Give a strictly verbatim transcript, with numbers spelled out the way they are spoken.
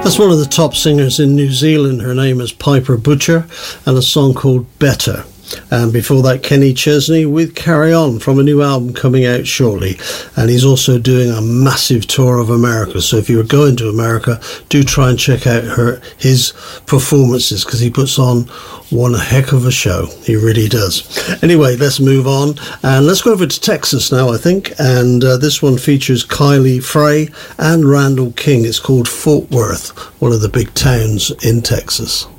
That's one of the top singers in New Zealand. Her name is Piper Butcher, and a song called Better. And before that, Kenny Chesney with Carry On from a new album coming out shortly. And he's also doing a massive tour of America. So if you're going to America, do try and check out her his performances, because he puts on one heck of a show. He really does. Anyway, let's move on. And let's go over to Texas now, I think. And uh, this one features Kylie Frey and Randall King. It's called Fort Worth, one of the big towns in Texas.